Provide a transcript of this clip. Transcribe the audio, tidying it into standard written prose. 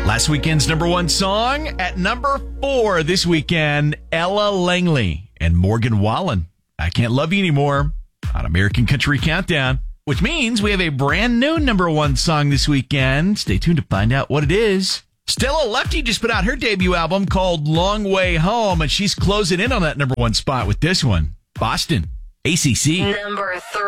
Last weekend's number one song at number 4 this weekend, Ella Langley and Morgan Wallen. I Can't Love You Anymore on American Country Countdown, which means we have a brand new number one song this weekend. Stay tuned to find out what it is. Stella Lefty just put out her debut album called Long Way Home, and she's closing in on that number one spot with this one, Boston, ACC. Number 3.